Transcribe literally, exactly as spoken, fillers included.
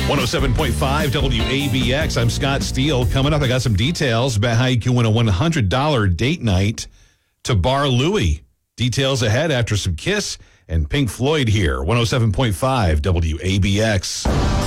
one oh seven point five W A B X. I'm Scott Steele. Coming up, I got some details about how you can win a one hundred dollars date night to Bar Louie. Details ahead after some Kiss and Pink Floyd here. one oh seven point five W A B X.